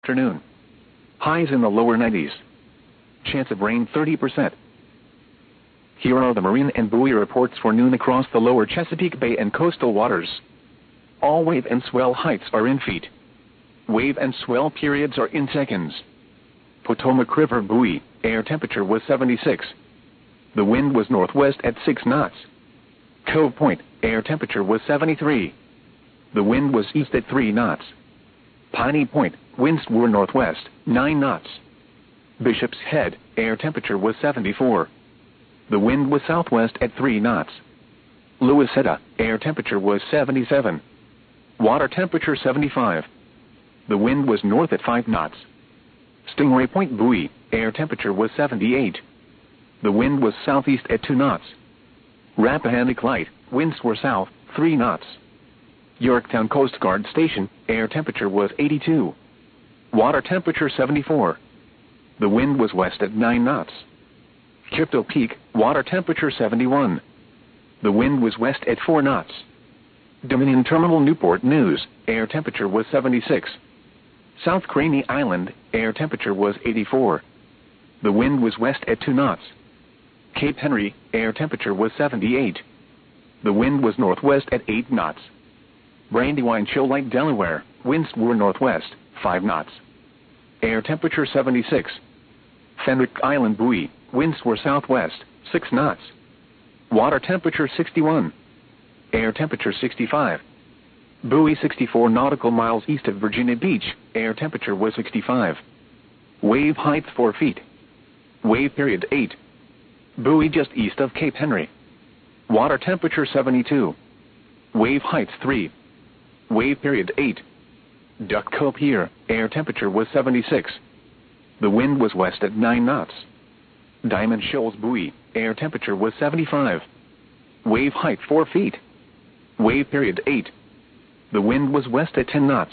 afternoon. Highs in the lower 90s. Chance of rain 30%. Here are the marine and buoy reports for noon across the lower Chesapeake Bay and coastal waters. All wave and swell heights are in feet. Wave and swell periods are in seconds. Potomac River buoy, air temperature was 76. The wind was northwest at 6 knots. Cove Point, air temperature was 73. The wind was east at 3 knots. Piney Point, winds were northwest, 9 knots. Bishop's Head, air temperature was 74. The wind was southwest at 3 knots. Louisetta, air temperature was 77. Water temperature 75. The wind was north at 5 knots. Stingray Point buoy, air temperature was 78. The wind was southeast at 2 knots. Rappahannock Light, winds were south, 3 knots. Yorktown Coast Guard Station, air temperature was 82. Water temperature 74. The wind was west at 9 knots. Crypto Peak, water temperature 71. The wind was west at 4 knots. Dominion Terminal Newport News, air temperature was 76. South Craney Island, air temperature was 84. The wind was west at 2 knots. Cape Henry, air temperature was 78. The wind was northwest at 8 knots. Brandywine Shoal Lake, Delaware, winds were northwest, 5 knots. Air temperature 76. Fenwick Island buoy, winds were southwest, 6 knots. Water temperature 61. Air temperature 65. Buoy 64 nautical miles east of Virginia Beach, air temperature was 65. Wave height 4 feet. Wave period 8. Buoy just east of Cape Henry. Water temperature 72. Wave height 3. Wave period 8. Duck Cove Pier, air temperature was 76. The wind was west at 9 knots. Diamond Shoals buoy, air temperature was 75. Wave height 4 feet. Wave period 8. The wind was west at 10 knots.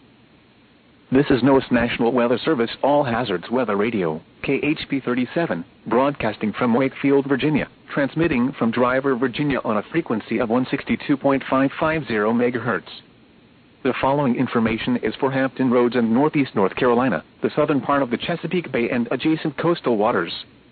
This is NOAA National Weather Service All Hazards Weather Radio, KHP 37, broadcasting from Wakefield, Virginia, transmitting from Driver, Virginia on a frequency of 162.550 MHz. The following information is for Hampton Roads and Northeast North Carolina, the southern part of the Chesapeake Bay and adjacent coastal waters.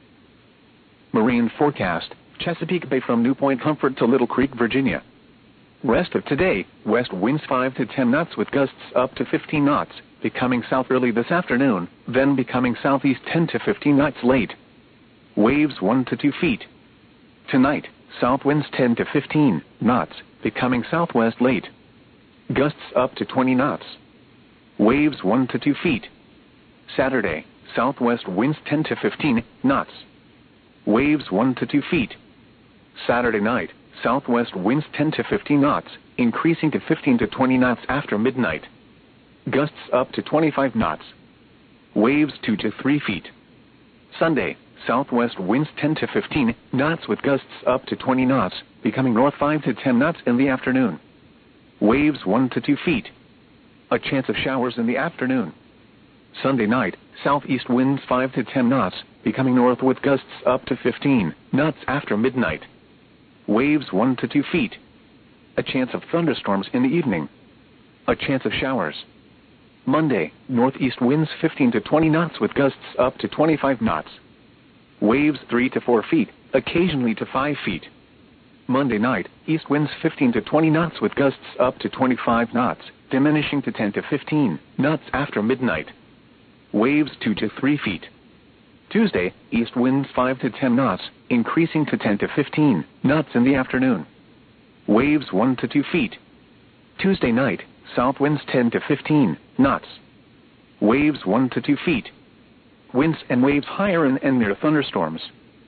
Marine forecast, Chesapeake Bay from New Point Comfort to Little Creek, Virginia. Rest of today, west winds 5 to 10 knots with gusts up to 15 knots, becoming south early this afternoon, then becoming southeast 10 to 15 knots late. Waves 1 to 2 feet. Tonight, south winds 10 to 15 knots, becoming southwest late. Gusts up to 20 knots. Waves 1 to 2 feet. Saturday, southwest winds 10 to 15 knots. Waves 1 to 2 feet. Saturday night, southwest winds 10 to 15 knots, increasing to 15 to 20 knots after midnight. Gusts up to 25 knots. Waves 2 to 3 feet. Sunday, southwest winds 10 to 15 knots with gusts up to 20 knots, becoming north 5 to 10 knots in the afternoon. Waves 1 to 2 feet. A chance of showers in the afternoon. Sunday night, southeast winds 5 to 10 knots, becoming north with gusts up to 15 knots after midnight. Waves 1 to 2 feet. A chance of thunderstorms in the evening. A chance of showers. Monday, northeast winds 15 to 20 knots with gusts up to 25 knots. Waves 3 to 4 feet, occasionally to 5 feet. Monday night, east winds 15 to 20 knots with gusts up to 25 knots, diminishing to 10 to 15 knots after midnight. Waves 2 to 3 feet. Tuesday, east winds 5 to 10 knots, increasing to 10 to 15 knots in the afternoon. Waves 1 to 2 feet. Tuesday night, south winds 10 to 15 knots. Waves 1 to 2 feet. Winds and waves higher in and near thunderstorms.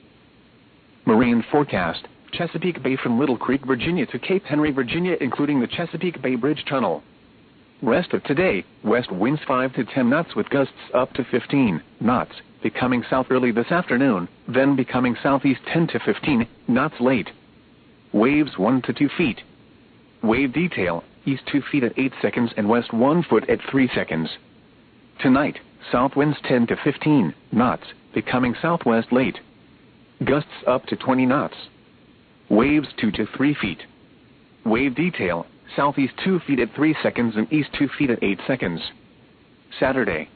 Marine forecast, Chesapeake Bay from Little Creek, Virginia to Cape Henry, Virginia, including the Chesapeake Bay Bridge Tunnel. Rest of today, west winds 5 to 10 knots with gusts up to 15 knots, becoming south early this afternoon, then becoming southeast 10 to 15 knots late. Waves 1 to 2 feet. Wave detail, east 2 feet at 8 seconds and west 1 foot at 3 seconds. Tonight, south winds 10 to 15 knots, becoming southwest late. Gusts up to 20 knots. Waves 2 to 3 feet. Wave detail, southeast 2 feet at 3 seconds and east 2 feet at 8 seconds. Saturday,